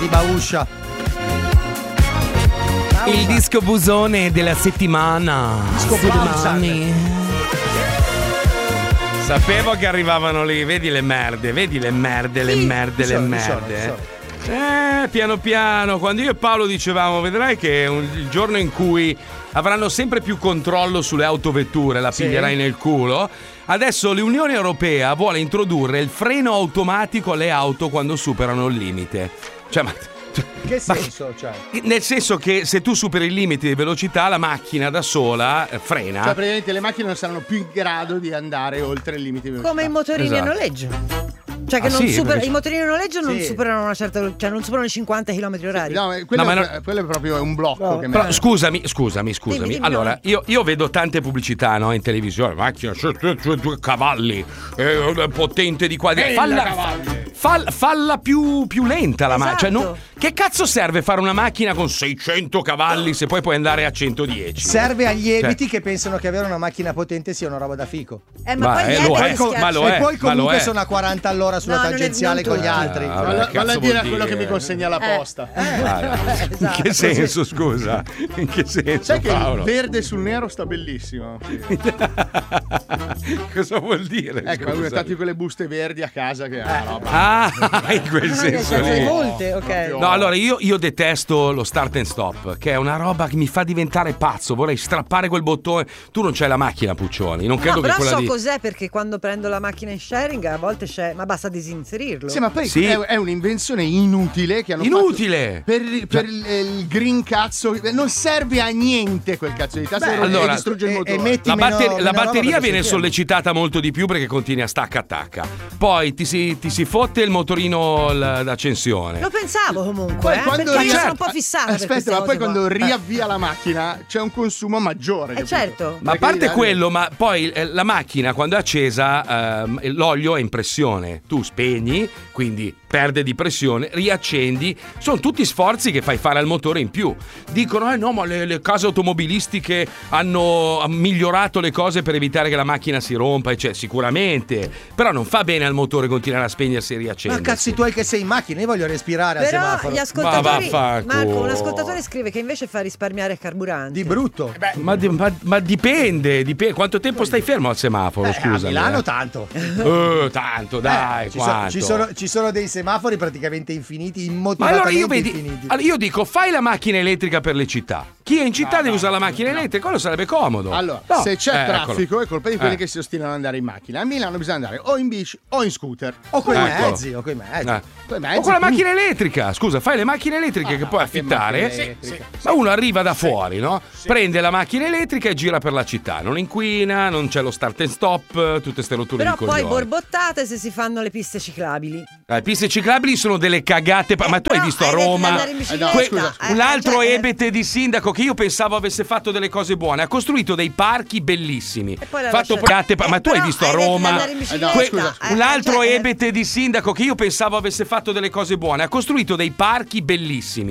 di Bauscia. Il disco busone della settimana. Sapevo che arrivavano lì, vedi le merde. Piano piano, quando io e Paolo dicevamo, vedrai che il giorno in cui avranno sempre più controllo sulle autovetture, la piglierai nel culo. Adesso l'Unione Europea vuole introdurre il freno automatico alle auto quando superano il limite. Cioè, Che senso? Cioè? Nel senso che se tu superi il limite di velocità, la macchina da sola frena. Cioè, praticamente le macchine non saranno più in grado di andare oltre il limite di velocità. Come i motorini a noleggio. Cioè che i motorini a noleggio non superano una certa, cioè non superano i 50 km/h. No, quello è proprio un blocco. Che però scusami. Dimmi, allora, io vedo tante pubblicità, no, in televisione, macchina, 2 cavalli, potente di qua. Falla più lenta la macchina. Esatto. Cioè, che cazzo serve fare una macchina con 600 cavalli se poi puoi andare a 110? Serve agli ebiti che pensano che avere una macchina potente sia una roba da fico. Ma poi e poi comunque sono a 40 all'ora sulla tangenziale con gli altri. Valla a dire a quello che mi consegna la posta. In che senso, scusa? In che senso? Sai che Paolo? il verde sul nero sta bellissimo. Cosa vuol dire? Ecco, avevo stati quelle buste verdi a casa che è una roba. In quel senso lì. Molte, ok. No, allora io detesto lo start and stop, che è una roba che mi fa diventare pazzo. Vorrei strappare quel bottone. Tu non c'hai la macchina, Puccioni. Non credo che però quella so di... cos'è, perché quando prendo la macchina in sharing a volte c'è, ma basta disinserirlo. Sì, ma poi è un'invenzione inutile che hanno Inutile! fatto per il green cazzo. Non serve a niente quel cazzo di tasto. Allora, distrugge il motore. La batteria viene sollecitata molto di più perché continui a stacca. Poi ti si fotte il motorino d'accensione. Lo pensavo comunque, quando perché io sono un po' fissata. Aspetta, ma poi quando riavvia la macchina c'è un consumo maggiore. Certo. Ma a parte quello, ma poi la macchina quando è accesa l'olio è in pressione. Tu spegni, quindi perde di pressione, riaccendi. Sono tutti sforzi che fai fare al motore in più. Dicono no, ma le case automobilistiche hanno migliorato le cose per evitare che la macchina si rompa, cioè sicuramente, però non fa bene al motore continuare a spegnersi e riaccendersi. Ma cazzi tuoi che sei in macchina, io voglio respirare al però semaforo. Gli ascoltatori, Marco, un ascoltatore scrive che invece fa risparmiare carburante. Di brutto. Ma dipende quanto tempo stai fermo al semaforo, scusa. A Milano tanto. Tanto, dai, ci sono dei semafori praticamente infiniti, Ma immotivatamente allora infiniti. io dico, fai la macchina elettrica per le città. Chi è in città deve usare la macchina elettrica, quello sarebbe comodo. Allora, se c'è traffico è colpa di quelli che si ostinano ad andare in macchina. A Milano bisogna andare o in bici o in scooter. O coi mezzi. O con la macchina elettrica. Scusa, fai le macchine elettriche che puoi affittare. Ma uno arriva da fuori, no? Prende la macchina elettrica e gira per la città. Non inquina, non c'è lo start and stop, tutte ste rotture però di coglioni. poi borbottate se si fanno le piste ciclabili. Le piste ciclabili sono delle cagate. Ma tu hai visto a Roma un altro ebete di sindaco che io pensavo avesse fatto delle cose buone. Ha costruito dei parchi bellissimi. Ma tu hai visto a Roma un altro ebete di sindaco che io pensavo avesse fatto delle cose buone. Ha costruito dei parchi bellissimi.